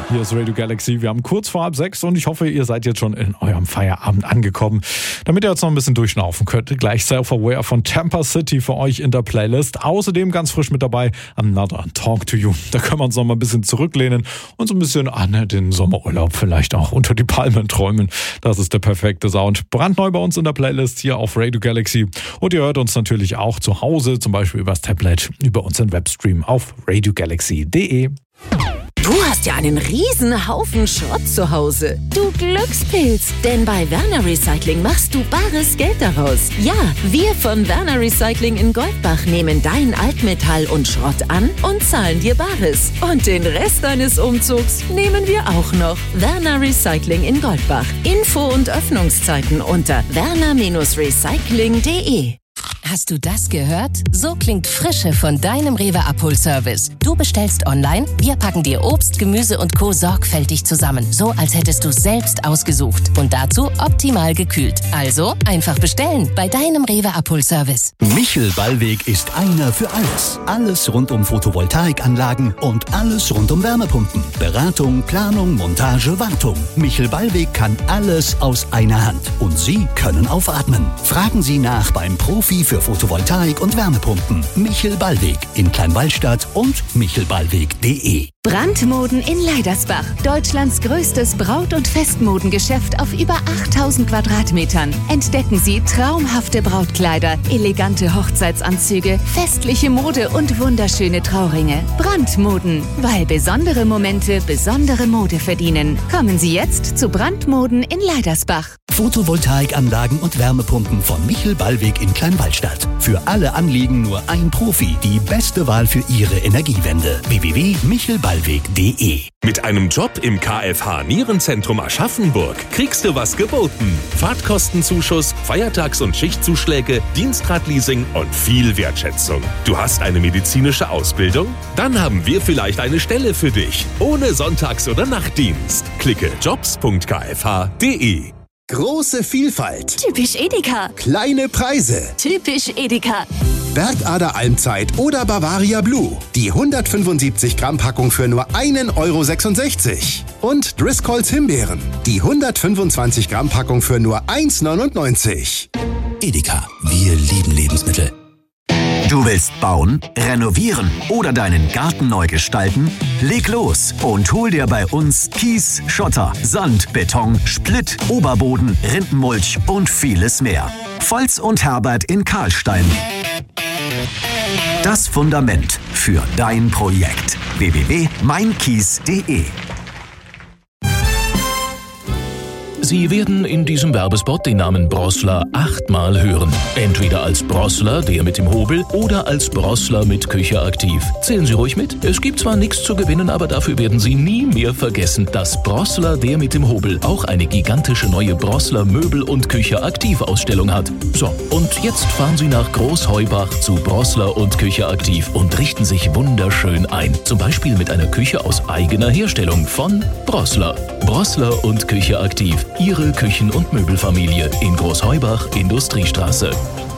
Hier ist Radio Galaxy. Wir haben kurz vor 5:30 und ich hoffe, ihr seid jetzt schon in eurem Feierabend angekommen, damit ihr jetzt noch ein bisschen durchschnaufen könnt. Gleich Self-Aware von Tampa City für euch in der Playlist. Außerdem ganz frisch mit dabei Another Talk to You. Da können wir uns noch mal ein bisschen zurücklehnen und so ein bisschen an den Sommerurlaub vielleicht auch unter die Palmen träumen. Das ist der perfekte Sound. Brandneu bei uns in der Playlist hier auf Radio Galaxy. Und ihr hört uns natürlich auch zu Hause, zum Beispiel übers Tablet, über unseren Webstream auf radiogalaxy.de. Du hast ja einen riesen Haufen Schrott zu Hause. Du Glückspilz, denn bei Werner Recycling machst du bares Geld daraus. Ja, wir von Werner Recycling in Goldbach nehmen dein Altmetall und Schrott an und zahlen dir Bares. Und den Rest deines Umzugs nehmen wir auch noch. Werner Recycling in Goldbach. Info und Öffnungszeiten unter werner-recycling.de. Hast du das gehört? So klingt Frische von deinem Rewe-Abholservice. Du bestellst online, wir packen dir Obst, Gemüse und Co. sorgfältig zusammen. So, als hättest du selbst ausgesucht. Und dazu optimal gekühlt. Also, einfach bestellen bei deinem Rewe-Abholservice. Michel Ballweg ist einer für alles. Alles rund um Photovoltaikanlagen und alles rund um Wärmepumpen. Beratung, Planung, Montage, Wartung. Michel Ballweg kann alles aus einer Hand. Und Sie können aufatmen. Fragen Sie nach beim Profi für Photovoltaik und Wärmepumpen. Michel Ballweg in Kleinwallstadt und michelballweg.de. Brandmoden in Leidersbach. Deutschlands größtes Braut- und Festmodengeschäft auf über 8000 Quadratmetern. Entdecken Sie traumhafte Brautkleider, elegante Hochzeitsanzüge, festliche Mode und wunderschöne Trauringe. Brandmoden, weil besondere Momente besondere Mode verdienen. Kommen Sie jetzt zu Brandmoden in Leidersbach. Photovoltaikanlagen und Wärmepumpen von Michel Ballweg in Kleinwallstadt. Für alle Anliegen nur ein Profi. Die beste Wahl für Ihre Energiewende. www.michelballweg.de. Mit einem Job im KFH Nierenzentrum Aschaffenburg kriegst du was geboten. Fahrtkostenzuschuss, Feiertags- und Schichtzuschläge, Dienstradleasing und viel Wertschätzung. Du hast eine medizinische Ausbildung? Dann haben wir vielleicht eine Stelle für dich. Ohne Sonntags- oder Nachtdienst. Klicke jobs.kfh.de. Große Vielfalt. Typisch Edeka. Kleine Preise. Typisch Edeka. Bergader Almzeit oder Bavaria Blue. Die 175 Gramm Packung für nur 1,66 €. Und Driscolls Himbeeren. Die 125 Gramm Packung für nur 1,99 €. Edeka. Wir lieben Lebensmittel. Du willst bauen, renovieren oder deinen Garten neu gestalten? Leg los und hol dir bei uns Kies, Schotter, Sand, Beton, Splitt, Oberboden, Rindenmulch und vieles mehr. Volz und Herbert in Karlstein. Das Fundament für dein Projekt. www.meinkies.de. Sie werden in diesem Werbespot den Namen Brossler 8-mal hören. Entweder als Brossler, der mit dem Hobel, oder als Brossler mit Küche aktiv. Zählen Sie ruhig mit. Es gibt zwar nichts zu gewinnen, aber dafür werden Sie nie mehr vergessen, dass Brossler, der mit dem Hobel, auch eine gigantische neue Brossler Möbel- und Küche aktiv Ausstellung hat. So, und jetzt fahren Sie nach Großheubach zu Brossler und Küche aktiv und richten sich wunderschön ein. Zum Beispiel mit einer Küche aus eigener Herstellung von Brossler. Brossler und Küche aktiv. Ihre Küchen- und Möbelfamilie in Großheubach, Industriestraße.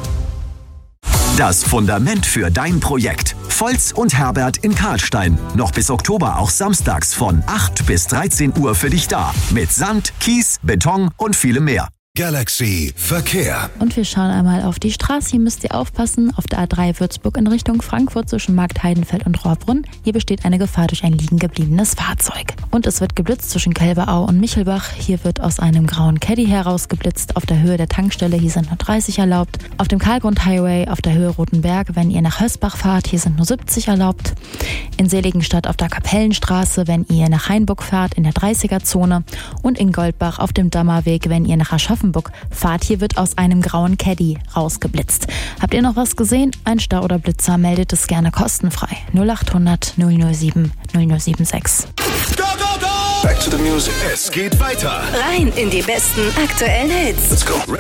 Das Fundament für dein Projekt. Volz und Herbert in Karlstein. Noch bis Oktober auch samstags von 8 bis 13 Uhr für dich da. Mit Sand, Kies, Beton und vielem mehr. Galaxy Verkehr. Und wir schauen einmal auf die Straße. Hier müsst ihr aufpassen. Auf der A3 Würzburg in Richtung Frankfurt zwischen Markt Heidenfeld und Rohrbrunn. Hier besteht eine Gefahr durch ein liegen gebliebenes Fahrzeug. Und es wird geblitzt zwischen Kelberau und Michelbach. Hier wird aus einem grauen Caddy herausgeblitzt. Auf der Höhe der Tankstelle, hier sind nur 30 erlaubt. Auf dem Karlgrund-Highway auf der Höhe Rotenberg, wenn ihr nach Hösbach fahrt, hier sind nur 70 erlaubt. In Seligenstadt auf der Kapellenstraße, wenn ihr nach Hainburg fahrt, in der 30er-Zone. Und in Goldbach auf dem Dammerweg, wenn ihr nach Aschaffenburg fahrt, hier wird aus einem grauen Caddy rausgeblitzt. Habt ihr noch was gesehen? Ein Stau oder Blitzer, meldet es gerne kostenfrei. 0800 007 0076. Go, go, go! Back to the music. Es geht weiter. Rein in die besten aktuellen Hits. Let's go.